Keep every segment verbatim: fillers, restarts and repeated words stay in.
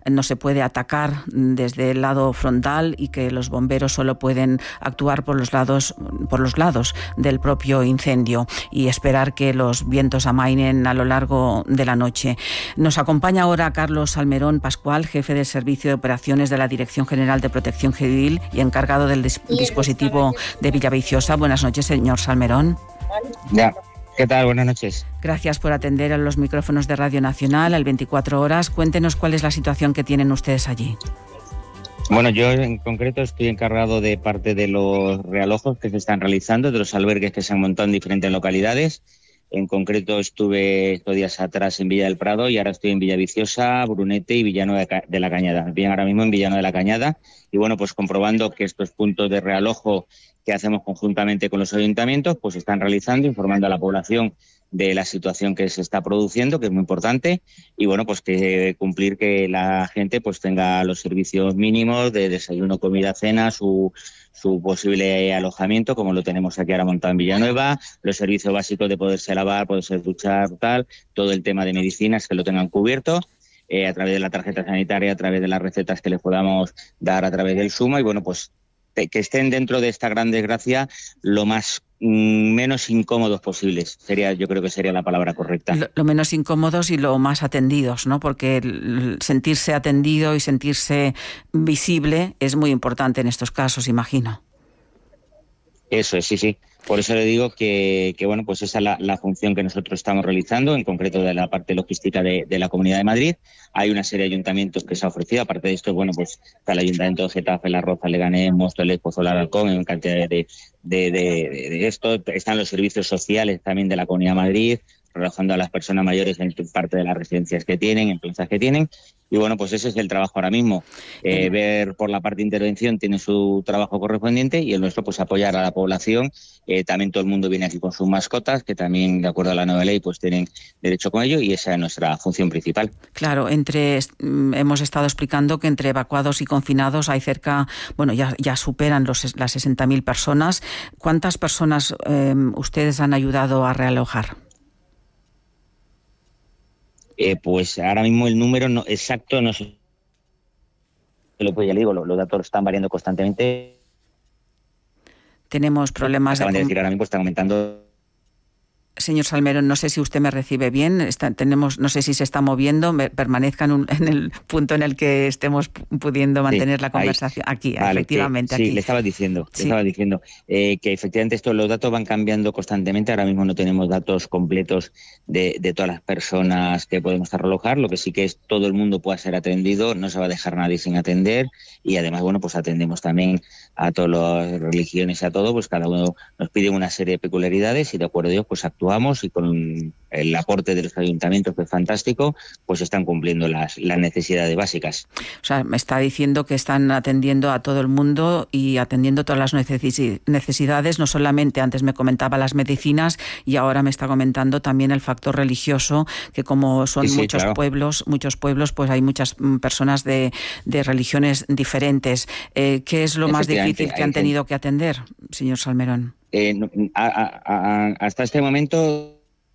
no se puede atacar desde el lado frontal y que los bomberos solo pueden actuar por los lados, por los lados del propio incendio y esperar que los vientos amainen a lo largo de la noche. Nos acompaña ahora Carlos Salmerón Pascual, jefe del Servicio de Operaciones de la Dirección General de Protección Civil y encargado del dis- dispositivo de Villaviciosa. Buenas noches, señor Salmerón. Ya. ¿Qué tal? Buenas noches. Gracias por atender a los micrófonos de Radio Nacional al veinticuatro horas. Cuéntenos cuál es la situación que tienen ustedes allí. Bueno, yo en concreto estoy encargado de parte de los realojos que se están realizando, de los albergues que se han montado en diferentes localidades. En concreto estuve estos días atrás en Villa del Prado y ahora estoy en Villaviciosa, Brunete y Villanueva de la Cañada. Bien, ahora mismo en Villanueva de la Cañada y bueno, pues comprobando que estos puntos de realojo que hacemos conjuntamente con los ayuntamientos, pues se están realizando, informando a la población de la situación que se está produciendo, que es muy importante, y bueno, pues que cumplir que la gente pues tenga los servicios mínimos de desayuno, comida, cena, su su posible alojamiento, como lo tenemos aquí ahora montado en Villanueva, los servicios básicos de poderse lavar, poderse duchar, tal, todo el tema de medicinas que lo tengan cubierto, eh, a través de la tarjeta sanitaria, a través de las recetas que les podamos dar a través del SUMA, y bueno, pues que estén dentro de esta gran desgracia lo más mm, menos incómodos posibles. Sería, yo creo que sería la palabra correcta. Lo, lo menos incómodos y lo más atendidos, ¿no? Porque el, el sentirse atendido y sentirse visible es muy importante en estos casos, imagino. Eso es, sí, sí. Por eso le digo que, que bueno, pues esa es la, la función que nosotros estamos realizando, en concreto de la parte logística de, de la Comunidad de Madrid. Hay una serie de ayuntamientos que se ha ofrecido, aparte de esto, bueno, pues está el Ayuntamiento de Getafe, La Roza, Leganés, Móstoles, Pozuelo de Alarcón, en cantidad de, de, de, de, de esto. Están los servicios sociales también de la Comunidad de Madrid, relajando a las personas mayores en parte de las residencias que tienen, en plazas que tienen. Y bueno, pues ese es el trabajo ahora mismo. Eh, ver por la parte de intervención tiene su trabajo correspondiente y el nuestro pues apoyar a la población. Eh, también todo el mundo viene aquí con sus mascotas, que también de acuerdo a la nueva ley pues tienen derecho con ello y esa es nuestra función principal. Claro, entre hemos estado explicando que entre evacuados y confinados hay cerca, bueno, ya, ya superan los, las sesenta mil personas. ¿Cuántas personas eh, ustedes han ayudado a realojar? Eh, pues ahora mismo el número no, exacto no sé. Pues ya le digo, los, los datos están variando constantemente. Tenemos problemas. Acaban de, de decir ahora mismo, está aumentando. Señor Salmerón, no sé si usted me recibe bien. Está, tenemos, no sé si se está moviendo. Me, permanezca en, un, en el punto en el que estemos pudiendo mantener sí, la conversación. Ahí. Aquí, vale, efectivamente. Que, sí, aquí. le estaba diciendo, sí. le estaba diciendo eh, que efectivamente estos los datos van cambiando constantemente. Ahora mismo no tenemos datos completos de, de todas las personas que podemos realojar. Lo que sí que es todo el mundo pueda ser atendido, no se va a dejar nadie sin atender y además, bueno, pues atendemos también a todas las religiones y a todo, pues cada uno nos pide una serie de peculiaridades y de acuerdo a ellos pues actuamos y con el aporte de los ayuntamientos, que es fantástico, pues están cumpliendo las, las necesidades básicas. O sea, me está diciendo que están atendiendo a todo el mundo y atendiendo todas las necesidades, no solamente antes me comentaba las medicinas y ahora me está comentando también el factor religioso, que como son sí, sí, muchos claro. pueblos, muchos pueblos, pues hay muchas personas de, de religiones diferentes. Eh, ¿Qué es lo más difícil que han tenido que atender, señor Salmerón? Eh, a, a, a, hasta este momento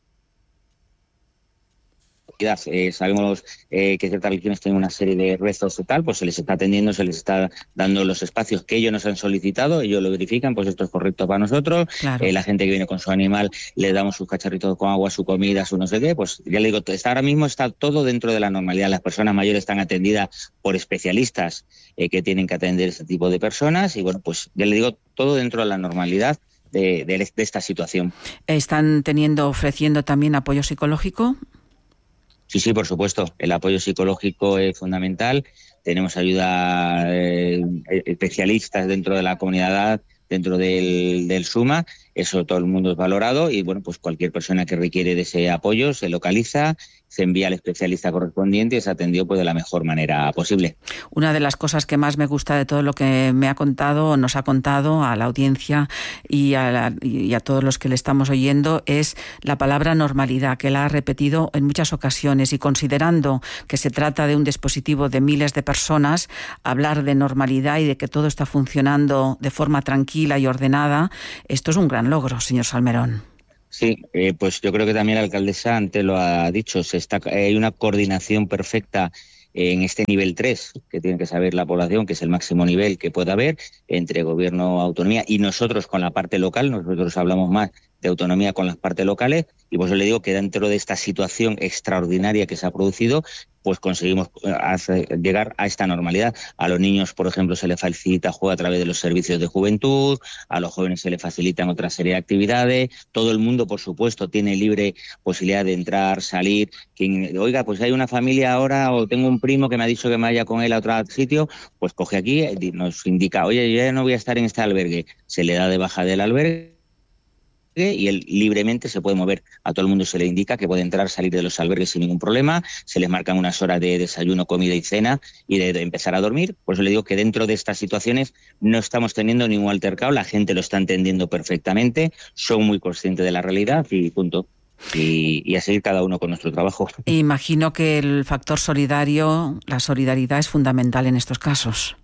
eh, sabemos eh, que ciertas religiones tienen una serie de rezos y tal, pues se les está atendiendo, se les está dando los espacios que ellos nos han solicitado, ellos lo verifican, pues esto es correcto para nosotros, claro. eh, la gente que viene con su animal, le damos sus cacharritos con agua, su comida, su no sé qué, pues ya le digo, está, ahora mismo está todo dentro de la normalidad, las personas mayores están atendidas por especialistas eh, que tienen que atender este tipo de personas y bueno, pues ya le digo, todo dentro de la normalidad de, de, de esta situación. ¿Están teniendo, ofreciendo también apoyo psicológico? Sí, sí, por supuesto. El apoyo psicológico es fundamental. Tenemos ayuda eh, especialistas dentro de la comunidad, dentro del, del SUMA. Eso todo el mundo es valorado y, bueno, pues cualquier persona que requiere de ese apoyo se localiza, se envía al especialista correspondiente y es atendido pues de la mejor manera posible. Una de las cosas que más me gusta de todo lo que me ha contado, nos ha contado a la audiencia y a, la, y a todos los que le estamos oyendo es la palabra normalidad, que la ha repetido en muchas ocasiones y considerando que se trata de un dispositivo de miles de personas, hablar de normalidad y de que todo está funcionando de forma tranquila y ordenada, esto es un gran logro, señor Salmerón. Sí, eh, pues yo creo que también la alcaldesa antes lo ha dicho, se está, hay una coordinación perfecta en este nivel tres, que tiene que saber la población, que es el máximo nivel que pueda haber entre gobierno, autonomía y nosotros con la parte local. Nosotros hablamos más de autonomía con las partes locales, y por eso le digo que dentro de esta situación extraordinaria que se ha producido, pues conseguimos hacer, llegar a esta normalidad. A los niños, por ejemplo, se les facilita juego a través de los servicios de juventud, a los jóvenes se les facilitan otra serie de actividades, todo el mundo, por supuesto, tiene libre posibilidad de entrar, salir. Quien, oiga, pues hay una familia ahora, o tengo un primo que me ha dicho que me vaya con él a otro sitio, pues coge aquí, nos indica, oye, yo ya no voy a estar en este albergue, se le da de baja del albergue, y él libremente se puede mover. A todo el mundo se le indica que puede entrar, salir de los albergues sin ningún problema, se les marcan unas horas de desayuno, comida y cena, y de, de empezar a dormir. Por eso le digo que dentro de estas situaciones no estamos teniendo ningún altercado, la gente lo está entendiendo perfectamente, son muy conscientes de la realidad y punto. Y, y a seguir cada uno con nuestro trabajo. Imagino que el factor solidario, la solidaridad es fundamental en estos casos.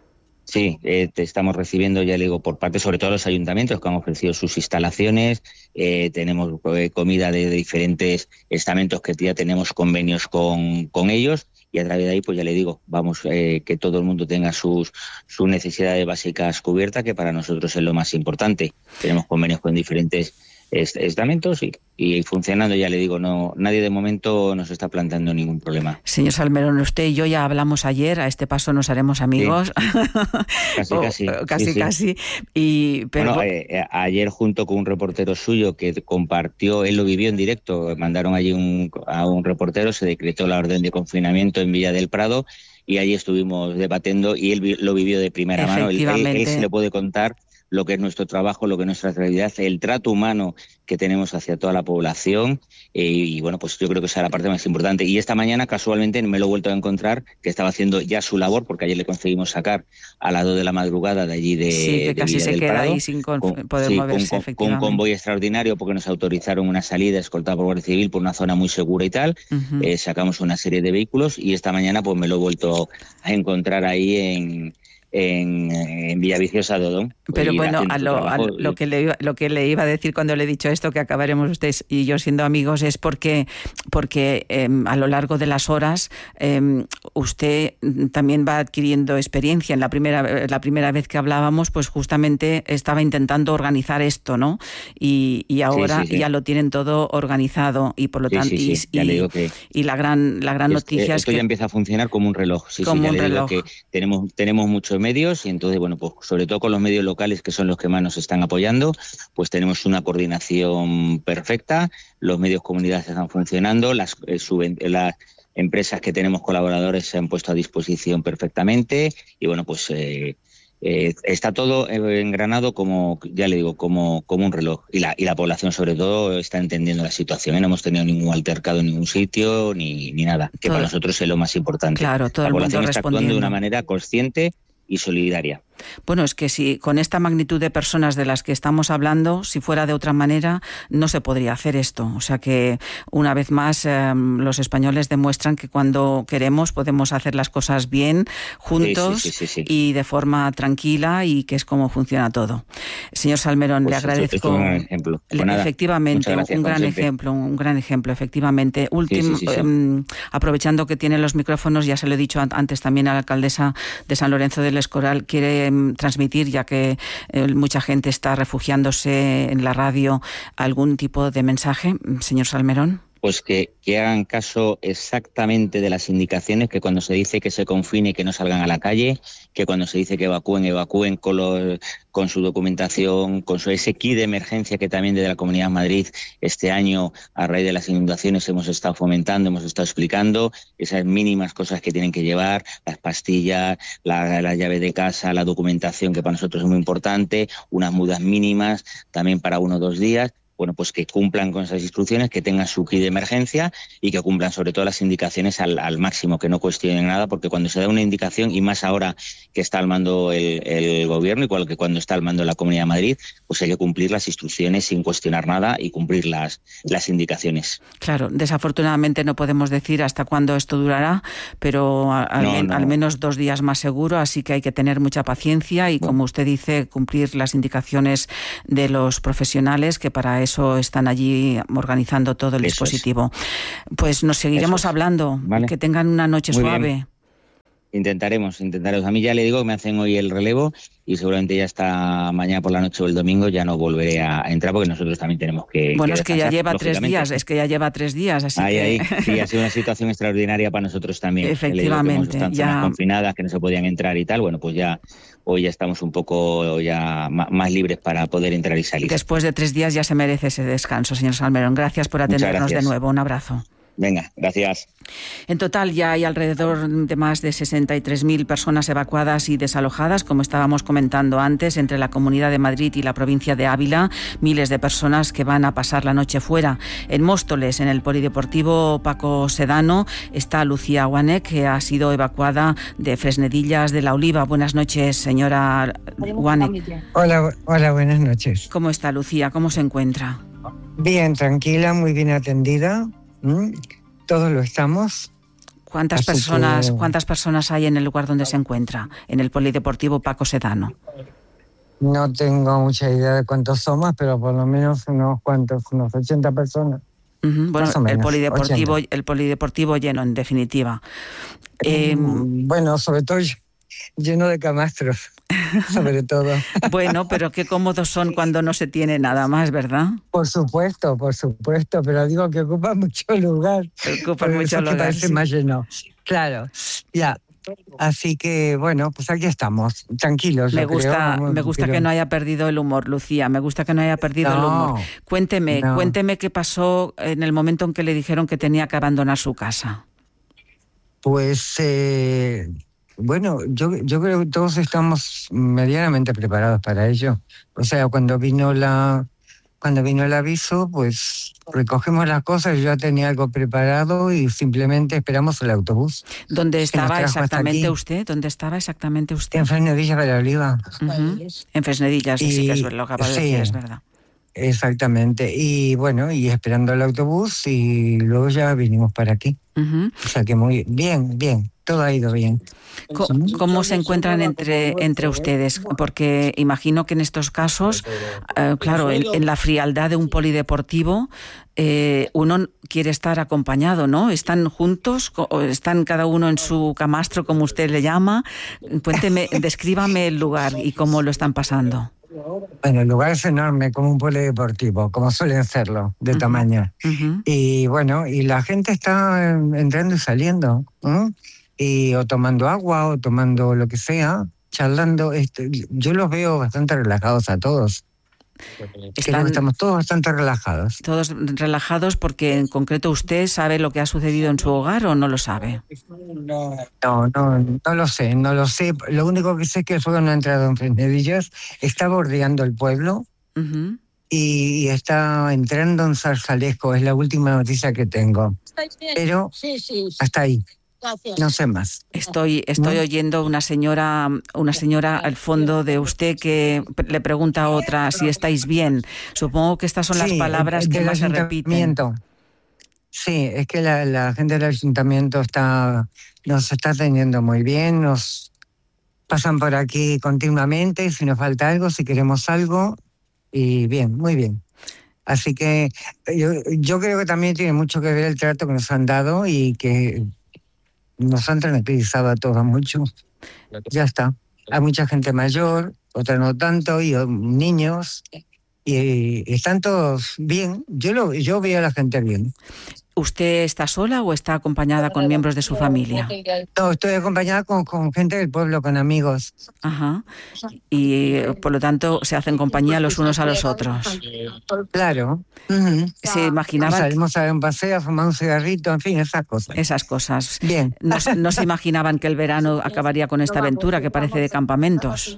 Sí, eh, te estamos recibiendo, ya le digo, por parte sobre todo de los ayuntamientos que han ofrecido sus instalaciones. Eh, tenemos eh, comida de, de diferentes estamentos que ya tenemos convenios con, con ellos, y a través de ahí, pues ya le digo, vamos, eh, que todo el mundo tenga sus, sus necesidades básicas cubiertas, que para nosotros es lo más importante. Tenemos convenios con diferentes estamentos y, y funcionando, ya le digo, no, nadie de momento nos está planteando ningún problema. Señor Salmerón, usted y yo ya hablamos ayer, a este paso nos haremos amigos. Sí. Casi, casi. o, casi, sí, sí. casi. Y, pero... Bueno, eh, ayer junto con un reportero suyo que compartió, él lo vivió en directo, mandaron allí un, a un reportero, se decretó la orden de confinamiento en Villa del Prado, y allí estuvimos debatiendo y él lo vivió de primera mano. Él, él, él se le puede contar lo que es nuestro trabajo, lo que es nuestra realidad, el trato humano que tenemos hacia toda la población, eh, y bueno, pues yo creo que esa es la parte más importante. Y esta mañana casualmente me lo he vuelto a encontrar, que estaba haciendo ya su labor, porque ayer le conseguimos sacar a las dos de la madrugada de allí de, sí, que de casi Villa se del queda Prado, ahí sin con, con, poder sí, moverse, con, efectivamente. con un convoy extraordinario, porque nos autorizaron una salida escoltada por Guardia Civil por una zona muy segura y tal. Uh-huh. eh, sacamos una serie de vehículos y esta mañana pues me lo he vuelto a encontrar ahí en... En, en Villaviciosa de Odón. Pero bueno, a lo, a lo, que le iba, lo que le iba a decir cuando le he dicho esto, que acabaremos usted y yo siendo amigos, es porque, porque eh, a lo largo de las horas eh, usted también va adquiriendo experiencia. En la primera, la primera vez que hablábamos, pues justamente estaba intentando organizar esto, ¿no? Y, y ahora sí, sí, sí. ya lo tienen todo organizado, y por lo sí, tanto, sí, sí. y, Ya le digo que y la gran, la gran noticia esto es que ya empieza a funcionar como un reloj. Sí, como sí, ya un le reloj. Digo que tenemos, tenemos muchos medios, y entonces, bueno, pues sobre todo con los medios locales, que son los que más nos están apoyando, pues tenemos una coordinación perfecta, los medios comunitarios están funcionando, las, eh, suben, las empresas que tenemos colaboradores se han puesto a disposición perfectamente, y bueno, pues eh, eh, está todo engranado como, ya le digo, como, como un reloj, y la, y la población sobre todo está entendiendo la situación, ¿eh? No hemos tenido ningún altercado en ningún sitio, ni, ni nada, que todo, para nosotros es lo más importante. Claro, todo la el población mundo está actuando de una manera consciente y solidaria. Bueno, es que si con esta magnitud de personas de las que estamos hablando, si fuera de otra manera, no se podría hacer esto. O sea que, una vez más, eh, los españoles demuestran que cuando queremos podemos hacer las cosas bien, juntos, sí, sí, sí, sí, sí. y de forma tranquila, y que es como funciona todo. Señor Salmerón, pues le agradezco. Esto es un gran ejemplo. Pues nada, efectivamente, gracias, un gran siempre. ejemplo, un gran ejemplo, efectivamente. Último, sí, sí, sí, sí. eh, aprovechando que tiene los micrófonos, ya se lo he dicho antes también a la alcaldesa de San Lorenzo del Escorial, quiere eh, transmitir, ya que eh, mucha gente está refugiándose en la radio, algún tipo de mensaje, señor Salmerón. Pues que, que hagan caso exactamente de las indicaciones, que cuando se dice que se confine, que no salgan a la calle, que cuando se dice que evacúen, evacúen con, los, con su documentación, con su, ese kit de emergencia que también desde la Comunidad de Madrid este año, a raíz de las inundaciones, hemos estado fomentando, hemos estado explicando, esas mínimas cosas que tienen que llevar, las pastillas, la, la llave de casa, la documentación, que para nosotros es muy importante, unas mudas mínimas también para uno o dos días. Bueno, pues que cumplan con esas instrucciones, que tengan su kit de emergencia y que cumplan sobre todo las indicaciones al, al máximo, que no cuestionen nada, porque cuando se da una indicación, y más ahora que está al mando el, el gobierno, igual que cuando está al mando la Comunidad de Madrid, pues hay que cumplir las instrucciones sin cuestionar nada y cumplir las, las indicaciones. Claro, desafortunadamente no podemos decir hasta cuándo esto durará, pero al, no, men, no. al menos dos días más seguro, así que hay que tener mucha paciencia y, bueno, como usted dice, cumplir las indicaciones de los profesionales, que para eso están allí organizando todo el eso dispositivo. Es. Pues nos seguiremos es. hablando. ¿Vale? Que tengan una noche Muy suave. Bien. Intentaremos, intentaremos. A mí ya le digo que me hacen hoy el relevo y seguramente ya hasta mañana por la noche o el domingo ya no volveré a entrar porque nosotros también tenemos que Bueno, que es que ya lleva tres días, es que ya lleva tres días, así ahí, que... Ahí, sí, ha sido una situación extraordinaria para nosotros también. Efectivamente. Que ya... confinadas, que no se podían entrar y tal, bueno, pues ya hoy ya estamos un poco ya más libres para poder entrar y salir. Después de tres días ya se merece ese descanso, señor Salmerón. Gracias por atendernos de nuevo. Un abrazo. Venga, gracias. En total ya hay alrededor de más de sesenta y tres mil personas evacuadas y desalojadas, como estábamos comentando antes, entre la Comunidad de Madrid y la provincia de Ávila. Miles de personas que van a pasar la noche fuera. En Móstoles, en el Polideportivo Paco Sedano, está Lucía Guanec, que ha sido evacuada de Fresnedillas de la Oliva. Buenas noches, señora Guanec. Hola, hola, buenas noches. ¿Cómo está, Lucía? ¿Cómo se encuentra? Bien, tranquila, muy bien atendida. ¿Mm? Todos lo estamos. ¿Cuántas Así personas que... cuántas personas hay en el lugar donde se encuentra, en el Polideportivo Paco Sedano? No tengo mucha idea de cuántos somos, pero por lo menos unos cuantos, unos ochenta personas. Uh-huh. Bueno, el polideportivo, el polideportivo lleno, en definitiva. Eh, bueno, sobre todo lleno de camastros, sobre todo. Bueno, pero qué cómodos son cuando no se tiene nada más, ¿verdad? Por supuesto, por supuesto, pero digo que ocupa mucho lugar. Ocupa mucho lugar. Parece sí. más lleno. Claro, ya. Así que, bueno, pues aquí estamos, tranquilos. Me yo gusta, creo, me gusta pero... que no haya perdido el humor, Lucía, me gusta que no haya perdido no, el humor. Cuénteme, no. cuénteme qué pasó en el momento en que le dijeron que tenía que abandonar su casa. Pues... Eh... Bueno, yo, yo creo que todos estamos medianamente preparados para ello. O sea, cuando vino la cuando vino el aviso, pues recogemos las cosas, yo ya tenía algo preparado y simplemente esperamos el autobús. ¿Dónde estaba exactamente usted? ¿Dónde estaba exactamente usted? En Fresnedillas de la Oliva. Uh-huh. En Fresnedillas, y, sí que es lo que acabo de sí, decir, es verdad. Exactamente. Y bueno, y esperando el autobús y luego ya vinimos para aquí. Uh-huh. O sea que muy bien, bien. Todo ha ido bien. ¿Cómo, ¿Cómo se encuentran entre, entre ustedes? Porque imagino que en estos casos, eh, claro, en, en la frialdad de un polideportivo, eh, uno quiere estar acompañado, ¿no? ¿Están juntos? ¿O están cada uno en su camastro, como usted le llama? Cuénteme, descríbame el lugar y cómo lo están pasando. Bueno, el lugar es enorme, como un polideportivo, como suelen serlo, de uh-huh. tamaño. Uh-huh. Y bueno, y la gente está entrando y saliendo, ¿eh? Y o tomando agua o tomando lo que sea, charlando. Este, yo los veo bastante relajados a todos. Están, Creo que estamos todos bastante relajados. Todos relajados porque en concreto usted sabe lo que ha sucedido en su hogar o no lo sabe. No, no, no lo sé, no lo sé. Lo único que sé es que el fuego no ha entrado en Fresnedillas, está bordeando el pueblo uh-huh. y, y está entrando en Zarzalesco, es la última noticia que tengo. Pero sí, sí, sí. hasta ahí. Gracias. No sé más. Estoy, estoy ¿no? oyendo una señora, una señora al fondo de usted que le pregunta a otra si estáis bien. Supongo que estas son sí, las palabras que más se repiten. Sí, es que la, la gente del ayuntamiento está, nos está atendiendo muy bien, nos pasan por aquí continuamente, si nos falta algo, si queremos algo, y bien, muy bien. Así que yo, yo creo que también tiene mucho que ver el trato que nos han dado y que nos han tranquilizado a todos mucho. Ya está. Hay mucha gente mayor, otra no tanto, y niños, y están todos bien. Yo lo, yo veo a la gente bien. ¿Usted está sola o está acompañada con miembros de su familia? No, estoy acompañada con, con gente del pueblo, con amigos. Ajá. Y por lo tanto se hacen compañía los unos a los otros. Claro. Uh-huh. ¿Se imaginaban? Salimos a dar un paseo, a fumar un cigarrito, en fin, esas cosas. Esas cosas. Bien. ¿No, no se imaginaban que el verano acabaría con esta aventura que parece de campamentos?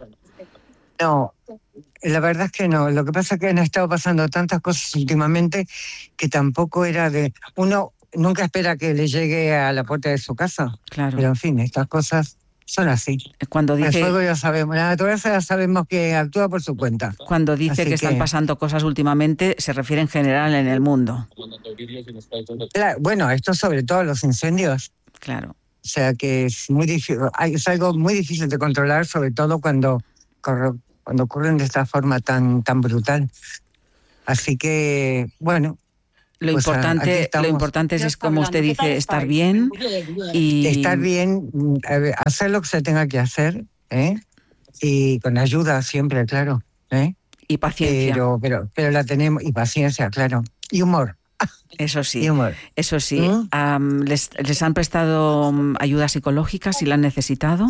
No, la verdad es que no. Lo que pasa es que han estado pasando tantas cosas últimamente que tampoco era de... Uno nunca espera que le llegue a la puerta de su casa. Claro. Pero en fin, estas cosas son así. Cuando dice... El fuego ya sabemos, la naturaleza ya sabemos que actúa por su cuenta. Cuando dice que, que están pasando cosas últimamente, se refiere en general en el mundo. Claro, bueno, esto sobre todo los incendios. Claro. O sea que es muy difícil, es algo muy difícil de controlar, sobre todo cuando... cuando ocurren de esta forma tan tan brutal. Así que, bueno. Lo pues importante, lo importante es, es como usted dice, estar bien y... Estar bien, hacer lo que se tenga que hacer, ¿eh? Y con ayuda siempre, claro, ¿eh? Y paciencia. Pero, pero, pero la tenemos, y paciencia, claro. Y humor. Eso sí, y humor. eso sí. ¿Mm? Um, ¿les, ¿Les han prestado ayuda psicológica si la han necesitado?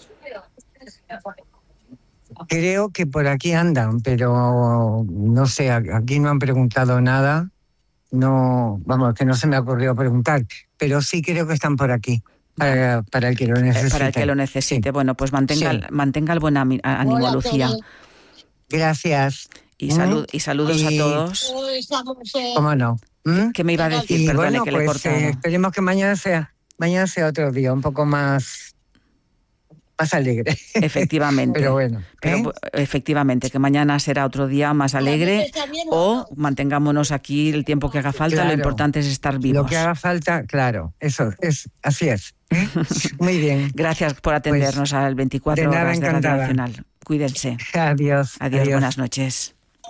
Creo que por aquí andan, pero no sé, aquí no han preguntado nada. No, vamos, que no se me ocurrió preguntar, pero sí creo que están por aquí, para, para el que lo necesite. Para el que lo necesite. Sí. Bueno, pues mantenga, sí. mantenga el buen ánimo, Hola, Lucía. Gracias. Y, salud, ¿Mm? y saludos y... a todos. ¿Cómo no? ¿Mm? ¿Qué me iba a decir? Y Perdone bueno, que pues, le he cortado. Eh, esperemos que mañana sea, mañana sea otro día, un poco más... más alegre. Efectivamente. Pero bueno. ¿eh? Pero, efectivamente, que mañana será otro día más alegre o mantengámonos aquí el tiempo que haga falta. Claro, lo importante es estar vivos. Lo que haga falta, claro, eso es, así es. ¿eh? Muy bien. Gracias por atendernos pues, al veinticuatro de nada, horas de encantada. Radio Nacional. Cuídense. Adiós. Adiós, adiós. Buenas noches.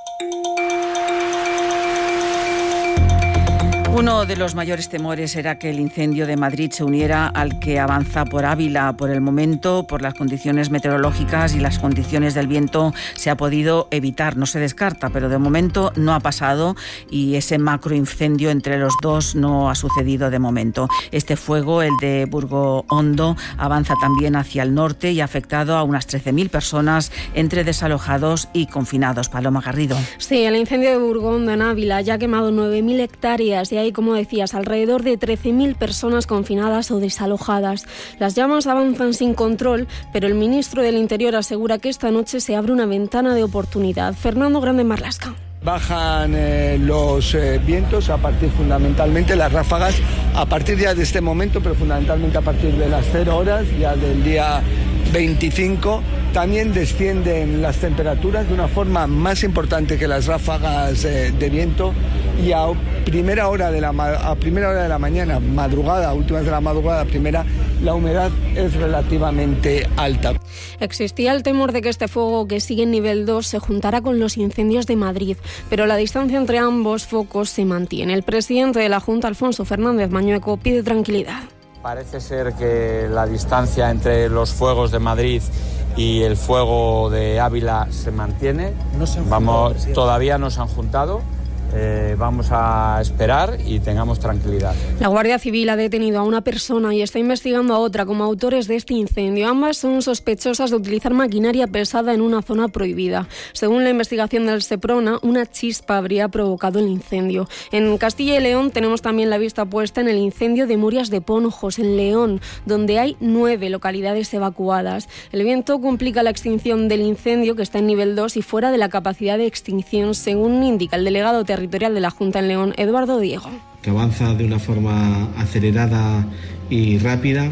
Uno de los mayores temores era que el incendio de Madrid se uniera al que avanza por Ávila. Por el momento, por las condiciones meteorológicas y las condiciones del viento, se ha podido evitar. No se descarta, pero de momento no ha pasado y ese macroincendio entre los dos no ha sucedido de momento. Este fuego, el de Burgo Hondo, avanza también hacia el norte y ha afectado a unas trece mil personas entre desalojados y confinados. Paloma Garrido. Sí, el incendio de Burgo Hondo en Ávila ya ha quemado nueve mil hectáreas y hay, como decías, alrededor de trece mil personas confinadas o desalojadas. Las llamas avanzan sin control, pero el ministro del Interior asegura que esta noche se abre una ventana de oportunidad. Fernando Grande Marlasca. Bajan eh, los eh, vientos a partir fundamentalmente, las ráfagas, a partir ya de este momento, pero fundamentalmente a partir de las cero horas, ya del día veinticinco. También descienden las temperaturas de una forma más importante que las ráfagas eh, de viento y a primera hora de la a primera hora de la mañana, madrugada, últimas de la madrugada, primera, la humedad es relativamente alta. Existía el temor de que este fuego, que sigue en nivel dos, se juntara con los incendios de Madrid, pero la distancia entre ambos focos se mantiene. El presidente de la Junta, Alfonso Fernández Mañueco, pide tranquilidad. Parece ser que la distancia entre los fuegos de Madrid y el fuego de Ávila se mantiene. No se han Vamos, juntado, todavía no se han juntado. Eh, vamos a esperar y tengamos tranquilidad. La Guardia Civil ha detenido a una persona y está investigando a otra como autores de este incendio. Ambas son sospechosas de utilizar maquinaria pesada en una zona prohibida. Según la investigación del Seprona, una chispa habría provocado el incendio. En Castilla y León tenemos también la vista puesta en el incendio de Murias de Ponjos, en León, donde hay nueve localidades evacuadas. El viento complica la extinción del incendio, que está en nivel dos y fuera de la capacidad de extinción, según indica el delegado territorial de la Junta en León, Eduardo Diego. Que avanza de una forma acelerada y rápida,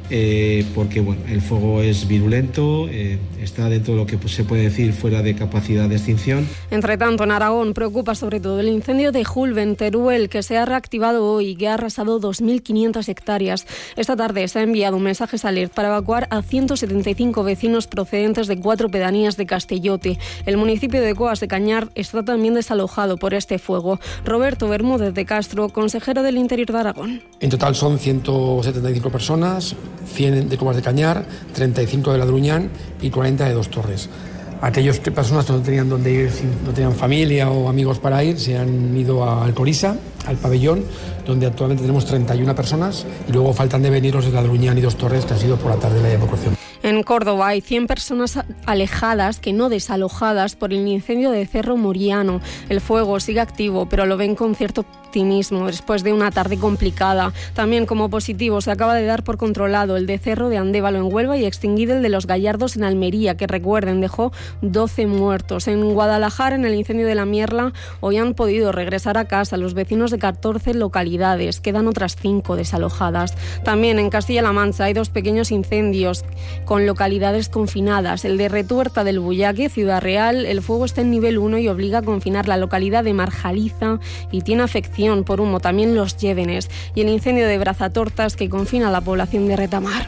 eh, porque bueno, el fuego es virulento, eh, está dentro de lo que pues, se puede decir fuera de capacidad de extinción. Entre tanto, en Aragón preocupa sobre todo el incendio de Julven, Teruel, que se ha reactivado hoy y que ha arrasado dos mil quinientas hectáreas. Esta tarde se ha enviado un mensaje alert para evacuar a ciento setenta y cinco vecinos procedentes de cuatro pedanías de Castellote. El municipio de Coas de Cañar está también desalojado por este fuego. Roberto Bermúdez de Castro, consejero del Interior de Aragón. En total son ciento setenta y cinco personas, cien de Coas de Cañar, treinta y cinco de Ladruñán y cuarenta de Dos Torres. Aquellas personas que no tenían dónde ir, no tenían familia o amigos para ir, se han ido a Alcoriza, al pabellón, donde actualmente tenemos treinta y una personas, y luego faltan de venir los de Ladruñán y Dos Torres, que han sido por la tarde la evacuación. En Córdoba hay cien personas alejadas, que no desalojadas, por el incendio de Cerro Moriano. El fuego sigue activo, pero lo ven con cierto optimismo después de una tarde complicada. También como positivo se acaba de dar por controlado el de Cerro de Andévalo en Huelva y extinguido el de Los Gallardos en Almería, que recuerden dejó doce muertos. En Guadalajara, en el incendio de la Mierla, hoy han podido regresar a casa los vecinos de catorce localidades. Quedan otras cinco desalojadas. También en Castilla-La Mancha hay dos pequeños incendios con localidades confinadas. El de Retuerta del Bullaque, Ciudad Real, el fuego está en nivel uno y obliga a confinar la localidad de Marjaliza y tiene afección por humo también Los Llévenes. Y el incendio de Brazatortas, que confina a la población de Retamar.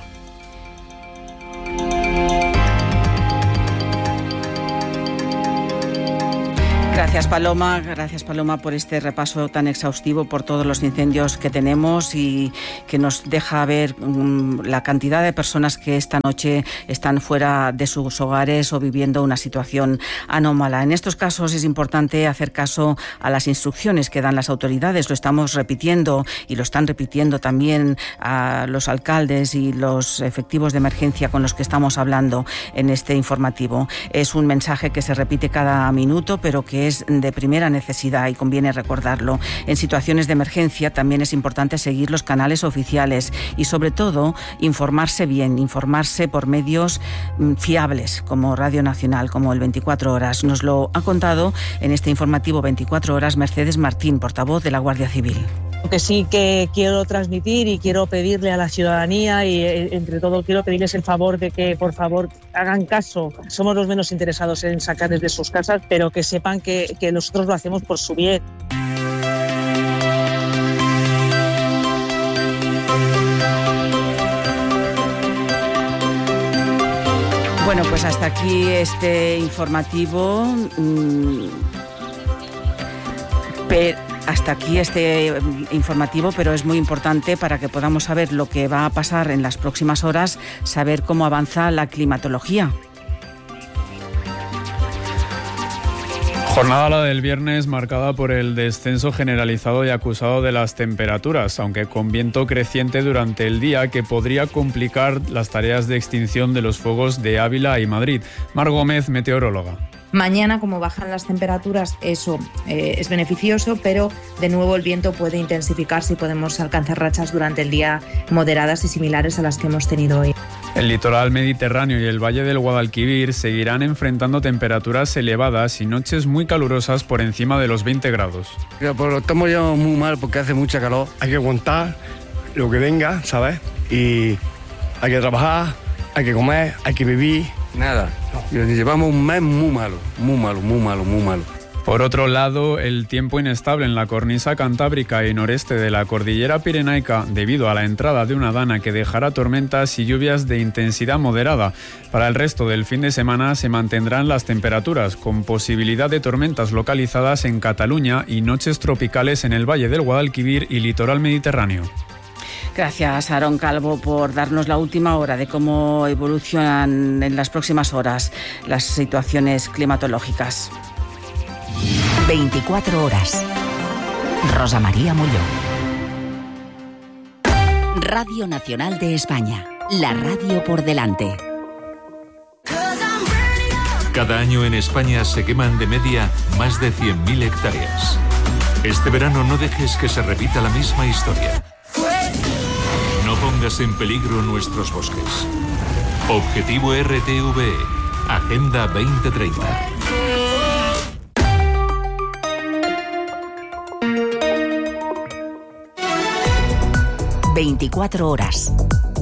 Gracias. Gracias Paloma, gracias Paloma por este repaso tan exhaustivo por todos los incendios que tenemos y que nos deja ver um, la cantidad de personas que esta noche están fuera de sus hogares o viviendo una situación anómala. En estos casos es importante hacer caso a las instrucciones que dan las autoridades, lo estamos repitiendo y lo están repitiendo también a los alcaldes y los efectivos de emergencia con los que estamos hablando en este informativo. Es un mensaje que se repite cada minuto, pero que es de primera necesidad y conviene recordarlo. En situaciones de emergencia también es importante seguir los canales oficiales y sobre todo informarse bien, informarse por medios fiables como Radio Nacional, como el veinticuatro horas. Nos lo ha contado en este informativo veinticuatro horas Mercedes Martín, portavoz de la Guardia Civil. Lo que sí que quiero transmitir y quiero pedirle a la ciudadanía y entre todo quiero pedirles el favor de que por favor hagan caso. Somos los menos interesados en sacarles de sus casas, pero que sepan que, que nosotros lo hacemos por su bien. Bueno, pues hasta aquí este informativo. Mmm, pero Hasta aquí este informativo, pero es muy importante para que podamos saber lo que va a pasar en las próximas horas, saber cómo avanza la climatología. Jornada la del viernes marcada por el descenso generalizado y acusado de las temperaturas, aunque con viento creciente durante el día que podría complicar las tareas de extinción de los fuegos de Ávila y Madrid. Mar Gómez, meteoróloga. Mañana, como bajan las temperaturas, eso eh, es beneficioso, pero de nuevo el viento puede intensificarse y podemos alcanzar rachas durante el día moderadas y similares a las que hemos tenido hoy. El litoral mediterráneo y el valle del Guadalquivir seguirán enfrentando temperaturas elevadas y noches muy calurosas por encima de los veinte grados. Pero pues lo estamos llevando muy mal porque hace mucha calor. Hay que aguantar lo que venga, ¿sabes? Y hay que trabajar, hay que comer, hay que vivir. Nada, no. Llevamos un mes muy malo, muy malo, muy malo, muy malo. Por otro lado, el tiempo inestable en la cornisa cantábrica y noreste de la cordillera pirenaica debido a la entrada de una dana que dejará tormentas y lluvias de intensidad moderada. Para el resto del fin de semana se mantendrán las temperaturas, con posibilidad de tormentas localizadas en Cataluña y noches tropicales en el valle del Guadalquivir y litoral mediterráneo. Gracias, Aarón Calvo, por darnos la última hora de cómo evolucionan en las próximas horas las situaciones climatológicas. veinticuatro horas. Rosa María Molló. Radio Nacional de España. La radio por delante. Cada año en España se queman de media más de cien mil hectáreas. Este verano no dejes que se repita la misma historia. No pongas en peligro nuestros bosques. Objetivo R T V E. Agenda veinte treinta. veinticuatro horas.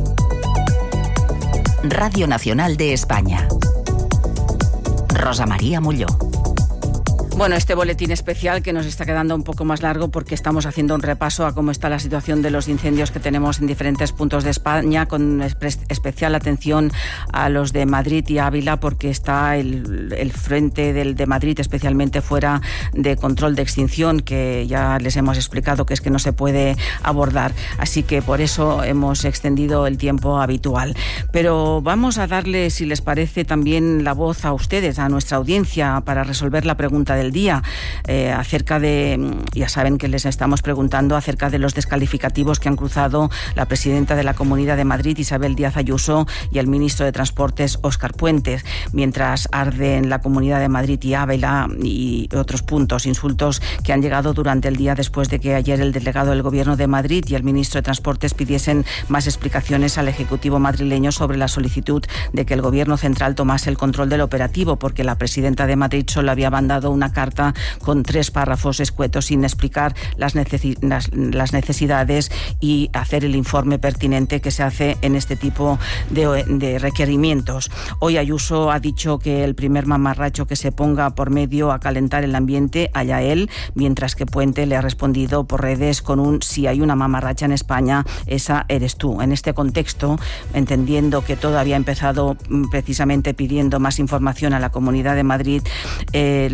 Radio Nacional de España. Rosa María Molló. Bueno, este boletín especial que nos está quedando un poco más largo porque estamos haciendo un repaso a cómo está la situación de los incendios que tenemos en diferentes puntos de España, con especial atención a los de Madrid y Ávila, porque está el, el frente del de Madrid especialmente fuera de control de extinción, que ya les hemos explicado que es que no se puede abordar. Así que por eso hemos extendido el tiempo habitual. Pero vamos a darle, si les parece, también la voz a ustedes, a nuestra audiencia, para resolver la pregunta del día eh, acerca de, ya saben que les estamos preguntando acerca de los descalificativos que han cruzado la presidenta de la Comunidad de Madrid, Isabel Díaz Ayuso, y el ministro de Transportes, Óscar Puente, mientras arde en la Comunidad de Madrid y Ávila y otros puntos, insultos que han llegado durante el día después de que ayer el delegado del Gobierno de Madrid y el ministro de Transportes pidiesen más explicaciones al Ejecutivo madrileño sobre la solicitud de que el Gobierno central tomase el control del operativo, porque la presidenta de Madrid solo había mandado una carta con tres párrafos escuetos sin explicar las, necesi- las, las necesidades y hacer el informe pertinente que se hace en este tipo de, de requerimientos. Hoy Ayuso ha dicho que el primer mamarracho que se ponga por medio a calentar el ambiente, allá él, mientras que Puente le ha respondido por redes con un si hay una mamarracha en España, esa eres tú. En este contexto, entendiendo que todo había empezado precisamente pidiendo más información a la Comunidad de Madrid, eh, les hacemos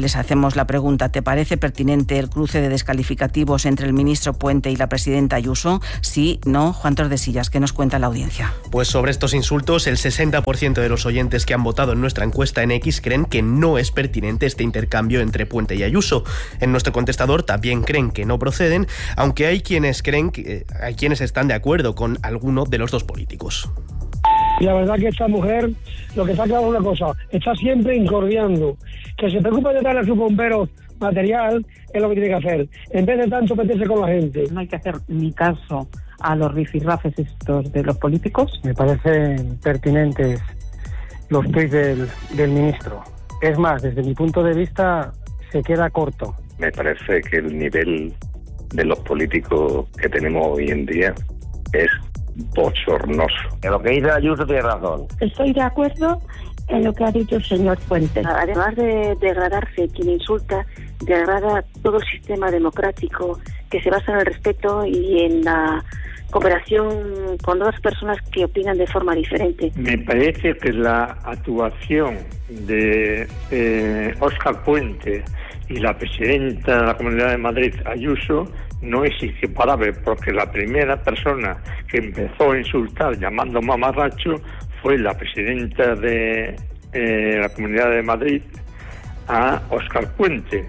hacemos la pregunta: ¿te parece pertinente el cruce de descalificativos entre el ministro Puente y la presidenta Ayuso? Sí, no. Juan Tordesillas, ¿qué nos cuenta la audiencia? Pues sobre estos insultos, el sesenta por ciento de los oyentes que han votado en nuestra encuesta en X creen que no es pertinente este intercambio entre Puente y Ayuso. En nuestro contestador también creen que no proceden, aunque hay quienes creen que hay quienes están de acuerdo con alguno de los dos políticos. Y la verdad que esta mujer, lo que está claro es una cosa, está siempre incordiando. Que se preocupe de darle a sus bomberos material es lo que tiene que hacer, en vez de tanto meterse con la gente. No hay que hacer ni caso a los rifirrafes estos de los políticos. Me parecen pertinentes los tuits del, del ministro. Es más, desde mi punto de vista, se queda corto. Me parece que el nivel de los políticos que tenemos hoy en día es bochornoso. En lo que dice Ayuso tiene razón. Estoy de acuerdo en lo que ha dicho el señor Puente. Además de degradarse quien insulta, degrada todo el sistema democrático que se basa en el respeto y en la cooperación con dos personas que opinan de forma diferente. Me parece que la actuación de eh, Óscar Puente y la presidenta de la Comunidad de Madrid, Ayuso, no es equiparable, porque la primera persona que empezó a insultar llamando mamarracho fue la presidenta de eh, la Comunidad de Madrid a Óscar Puente,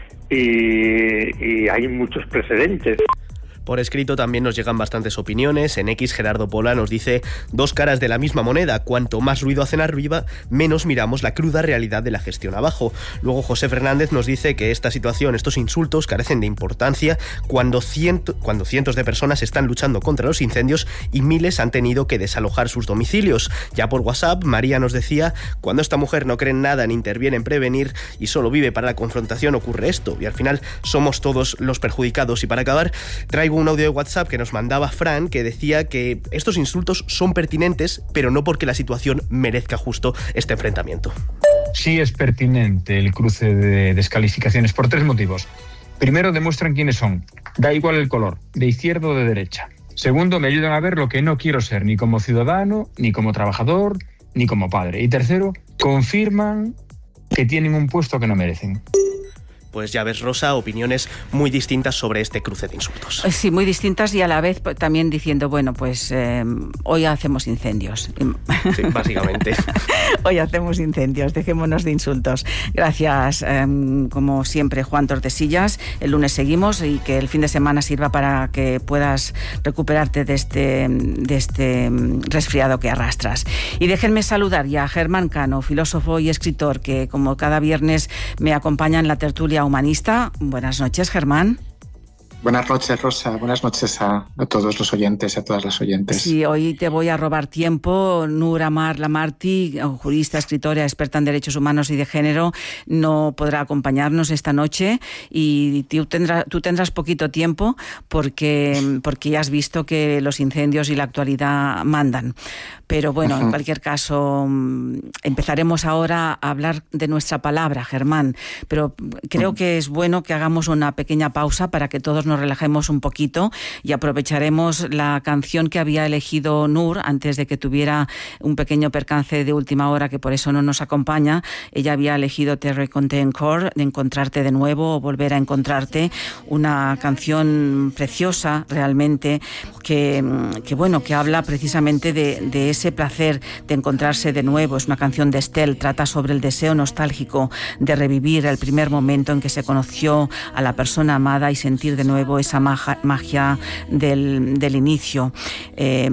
y, y hay muchos precedentes. Por escrito también nos llegan bastantes opiniones. En X, Gerardo Pola nos dice: dos caras de la misma moneda, cuanto más ruido hacen arriba, menos miramos la cruda realidad de la gestión abajo. Luego José Fernández nos dice que esta situación, estos insultos carecen de importancia cuando, ciento, cuando cientos de personas están luchando contra los incendios y miles han tenido que desalojar sus domicilios. Ya por WhatsApp, María nos decía: cuando esta mujer no cree en nada ni interviene en prevenir y solo vive para la confrontación, ocurre esto, y al final somos todos los perjudicados. Y para acabar, traigo un audio de WhatsApp que nos mandaba Fran, que decía que estos insultos son pertinentes, pero no porque la situación merezca justo este enfrentamiento. Sí es pertinente el cruce de descalificaciones por tres motivos. Primero, demuestran quiénes son. Da igual el color, de izquierda o de derecha. Segundo, me ayudan a ver lo que no quiero ser, ni como ciudadano, ni como trabajador, ni como padre. Y tercero, confirman que tienen un puesto que no merecen. Pues ya ves, Rosa, opiniones muy distintas sobre este cruce de insultos. Sí, muy distintas, y a la vez también diciendo, bueno, pues eh, hoy hacemos incendios. Sí, básicamente. Hoy hacemos incendios, dejémonos de insultos. Gracias, eh, como siempre, Juan Tordesillas. El lunes seguimos, y que el fin de semana sirva para que puedas recuperarte de este, de este resfriado que arrastras. Y déjenme saludar ya a Germán Cano, filósofo y escritor, que como cada viernes me acompaña en la tertulia humanista. Buenas noches, Germán. Buenas noches, Rosa. Buenas noches a, a todos los oyentes, a todas las oyentes. Sí, hoy te voy a robar tiempo. Nur Amar Lamarty, jurista, escritora, experta en derechos humanos y de género, no podrá acompañarnos esta noche, y tú tendrás, tú tendrás poquito tiempo porque, porque ya has visto que los incendios y la actualidad mandan. Pero bueno, uh-huh. En cualquier caso, empezaremos ahora a hablar de nuestra palabra, Germán. Pero creo uh-huh. que es bueno que hagamos una pequeña pausa para que todos nos relajemos un poquito, y aprovecharemos la canción que había elegido Nur antes de que tuviera un pequeño percance de última hora, que por eso no nos acompaña. Ella había elegido Te Rencontré encore, de encontrarte de nuevo o volver a encontrarte, una canción preciosa realmente, que, que bueno, que habla precisamente de, de ese placer de encontrarse de nuevo. Es una canción de Estelle, trata sobre el deseo nostálgico de revivir el primer momento en que se conoció a la persona amada y sentir de nuevo esa magia, magia del, del inicio. Eh,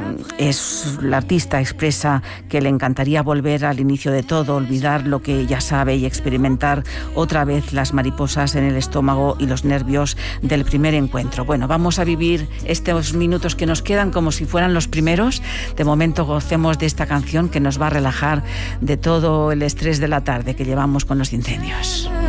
es, la artista expresa que le encantaría volver al inicio de todo, olvidar lo que ya sabe y experimentar otra vez las mariposas en el estómago y los nervios del primer encuentro. Bueno, vamos a vivir estos minutos que nos quedan como si fueran los primeros. De momento gocemos de esta canción que nos va a relajar de todo el estrés de la tarde que llevamos con los incendios.